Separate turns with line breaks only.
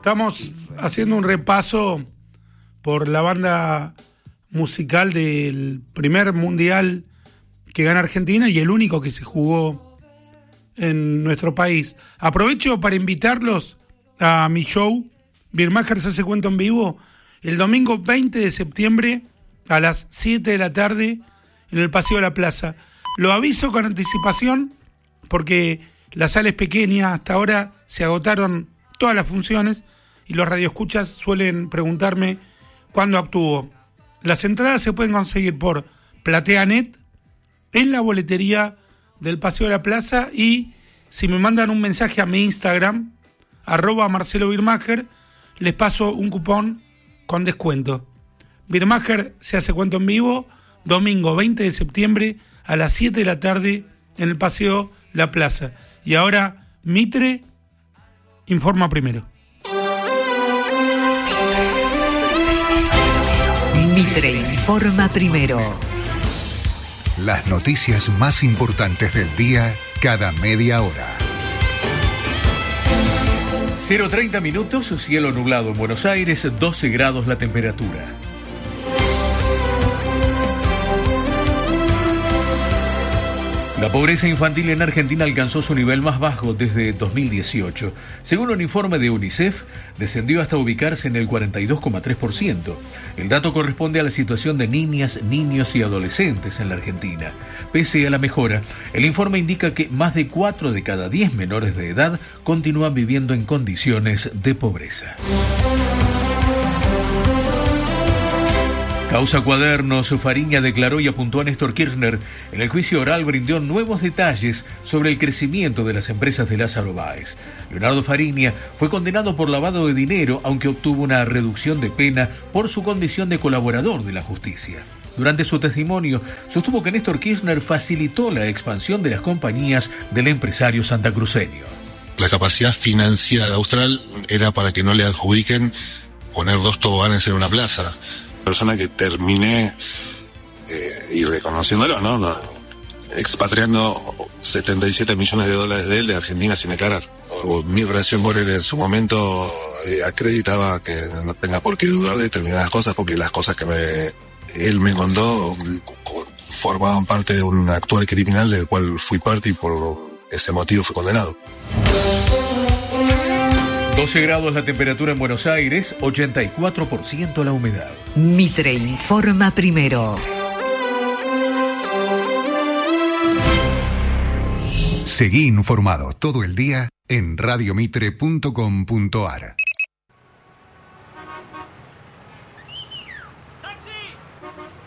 Estamos haciendo un repaso por la banda musical del primer mundial que gana Argentina y el único que se jugó en nuestro país. Aprovecho para invitarlos a mi show, Birmacher se hace cuento en vivo, el domingo 20 de septiembre a las 7 de la tarde en el Paseo de la Plaza. Lo aviso con anticipación porque la sala es pequeña, hasta ahora se agotaron todas las funciones y los radioescuchas suelen preguntarme cuándo actúo. Las entradas se pueden conseguir por PlateaNet, en la boletería del Paseo de la Plaza, y si me mandan un mensaje a mi Instagram, @MarceloBirmacher, les paso un cupón con descuento. Birmacher se hace cuento en vivo, domingo 20 de septiembre a las 7 de la tarde en el Paseo La Plaza. Y ahora Mitre informa primero.
Mitre informa primero.
Las noticias más importantes del día cada media hora.
0:30 minutos, cielo nublado en Buenos Aires, 12 grados la temperatura. La pobreza infantil en Argentina alcanzó su nivel más bajo desde 2018. Según un informe de UNICEF, descendió hasta ubicarse en el 42,3%. El dato corresponde a la situación de niñas, niños y adolescentes en la Argentina. Pese a la mejora, el informe indica que más de 4 de cada 10 menores de edad continúan viviendo en condiciones de pobreza. Causa Cuadernos, Fariña declaró y apuntó a Néstor Kirchner. En el juicio oral brindó nuevos detalles sobre el crecimiento de las empresas de Lázaro Báez. Leonardo Fariña fue condenado por lavado de dinero, aunque obtuvo una reducción de pena por su condición de colaborador de la justicia. Durante su testimonio, sostuvo que Néstor Kirchner facilitó la expansión de las compañías del empresario santacruceño.
La capacidad financiera de Austral era para que no le adjudiquen poner 2 toboganes en una plaza. Persona que terminé y reconociéndolo, ¿no? Expatriando $77 millones de él de Argentina sin declarar. Mi relación con él en su momento acreditaba que no tenga por qué dudar de determinadas cosas, porque las cosas que él me contó formaban parte de un actuar criminal del cual fui parte y por ese motivo fui condenado.
12 grados la temperatura en Buenos Aires, 84% la humedad.
Mitre informa primero.
Seguí informado todo el día en radiomitre.com.ar.